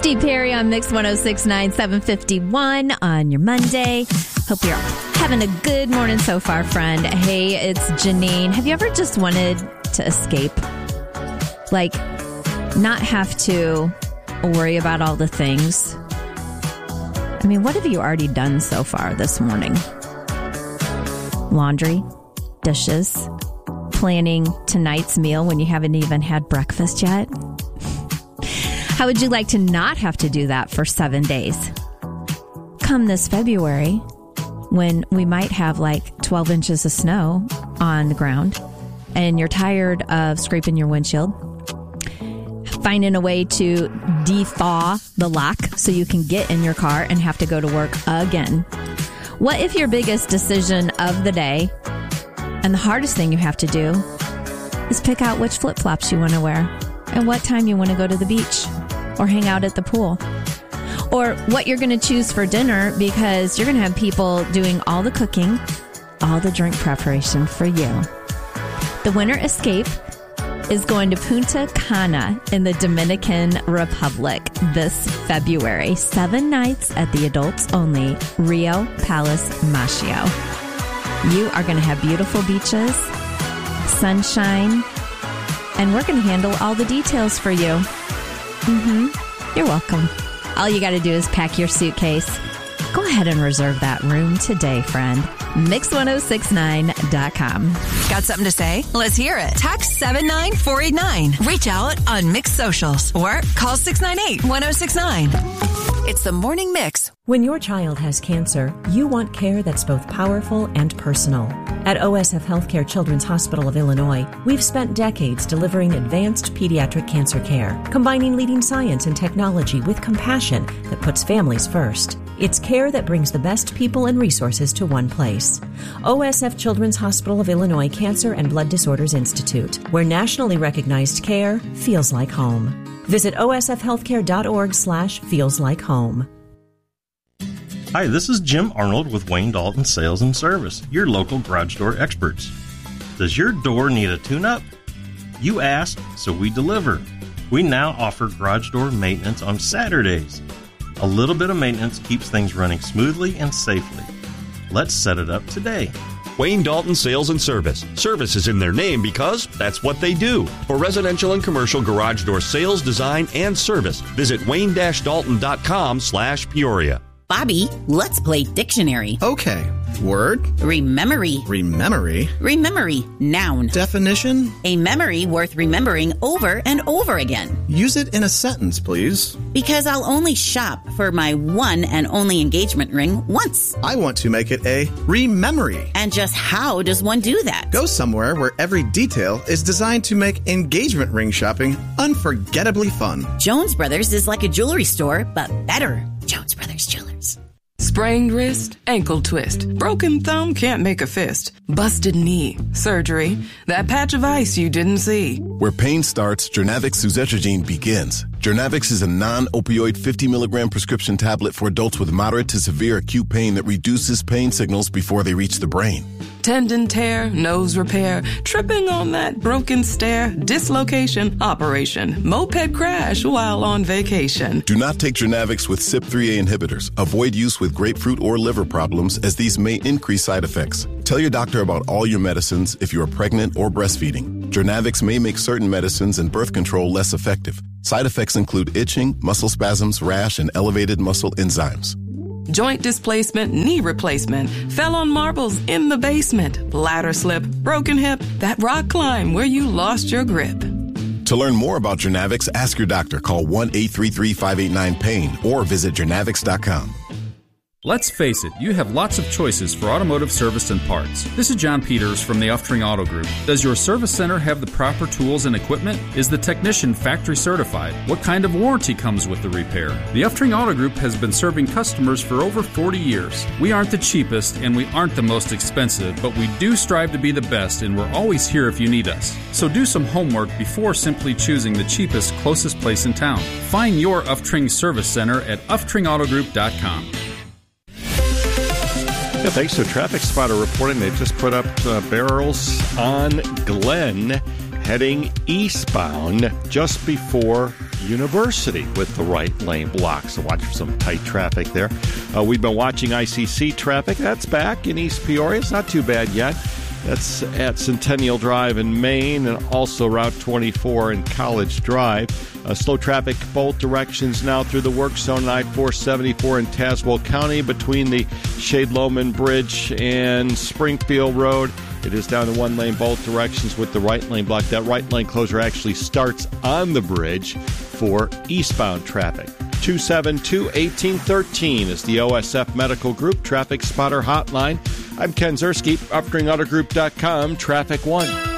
Steve Perry on Mix 106.9, 7:51 on your Monday. Hope you're having a good morning so far, friend. Hey, it's Janine. Have you ever just wanted to escape? Like, not have to worry about all the things? I mean, what have you already done so far this morning? Laundry, dishes, planning tonight's meal when you haven't even had breakfast yet? How would you like to not have to do that for 7 days? Come this February, when we might have like 12 inches of snow on the ground and you're tired of scraping your windshield, finding a way to de-thaw the lock so you can get in your car and have to go to work again. What if your biggest decision of the day and the hardest thing you have to do is pick out which flip-flops you want to wear and what time you want to go to the beach or hang out at the pool, or what you're going to choose for dinner because you're going to have people doing all the cooking, all the drink preparation for you. The winter escape is going to Punta Cana in the Dominican Republic this February. 7 nights at the adults only Rio Palace Machio. You are going to have beautiful beaches, sunshine, and we're going to handle all the details for you. You're welcome. All you got to do is pack your suitcase. Go ahead and reserve that room today, friend. Mix1069.com. Got something to say? Let's hear it. Text 79489. Reach out on Mix Socials or call 698-1069. It's the Morning Mix. When your child has cancer, you want care that's both powerful and personal. At OSF Healthcare Children's Hospital of Illinois, we've spent decades delivering advanced pediatric cancer care, combining leading science and technology with compassion that puts families first. It's care that brings the best people and resources to one place. OSF Children's Hospital of Illinois Cancer and Blood Disorders Institute, where nationally recognized care feels like home. Visit osfhealthcare.org/feelslikeHome. Hi, this is Jim Arnold with Wayne Dalton Sales and Service, your local garage door experts. Does your door need a tune-up? You asked, so we deliver. We now offer garage door maintenance on Saturdays. A little bit of maintenance keeps things running smoothly and safely. Let's set it up today. Wayne Dalton Sales and Service. Service is in their name because that's what they do. For residential and commercial garage door sales, design, and service, visit wayne-dalton.com/Peoria. Bobby, let's play dictionary. Okay. Word. Rememory. Rememory. Rememory. Noun. Definition. A memory worth remembering over and over again. Use it in a sentence, please. Because I'll only shop for my one and only engagement ring once. I want to make it a rememory. And just how does one do that? Go somewhere where every detail is designed to make engagement ring shopping unforgettably fun. Jones Brothers is like a jewelry store, but better. Jones Brothers Jewelers. Sprained wrist, ankle twist, broken thumb, can't make a fist, busted knee, surgery, that patch of ice you didn't see. Where pain starts, Journavx suzetrigine begins. Journavx is a non-opioid 50 milligram prescription tablet for adults with moderate to severe acute pain that reduces pain signals before they reach the brain. Tendon tear, nose repair, tripping on that broken stair, dislocation, operation, moped crash while on vacation. Do not take Journavx with CYP3A inhibitors. Avoid use with grapefruit or liver problems as these may increase side effects. Tell your doctor about all your medicines if you are pregnant or breastfeeding. Journavx may make certain medicines and birth control less effective. Side effects include itching, muscle spasms, rash, and elevated muscle enzymes. Joint displacement, knee replacement, fell on marbles in the basement, ladder slip, broken hip, that rock climb where you lost your grip. To learn more about Journavx, ask your doctor. Call 1-833-589-PAIN or visit journavx.com. Let's face it, you have lots of choices for automotive service and parts. This is John Peters from the Uftring Auto Group. Does your service center have the proper tools and equipment? Is the technician factory certified? What kind of warranty comes with the repair? The Uftring Auto Group has been serving customers for over 40 years. We aren't the cheapest and we aren't the most expensive, but we do strive to be the best and we're always here if you need us. So do some homework before simply choosing the cheapest, closest place in town. Find your Uftring Service Center at uftringautogroup.com. Yeah, thanks to Traffic Spotter reporting, they've just put up barrels on Glen heading eastbound just before University with the right lane block. So watch for some tight traffic there. We've been watching ICC traffic. That's back in East Peoria. It's not too bad yet. That's at Centennial Drive in Maine and also Route 24 in College Drive. Slow traffic both directions now through the work zone I-474 in Tazewell County between the Shade-Loman Bridge and Springfield Road. It is down to one lane both directions with the right lane block. That right lane closure actually starts on the bridge for eastbound traffic. 272-1813 is the OSF Medical Group Traffic Spotter Hotline. I'm Ken Zerski, UpstreamAutoGroup.com, Traffic 1.